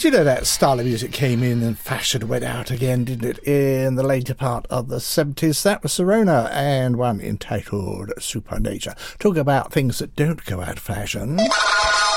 Do you know that style of music came in and fashion went out again, didn't it, in the later part of the 70s? That was Sirona and one entitled Supernature. Talk about things that don't go out of fashion.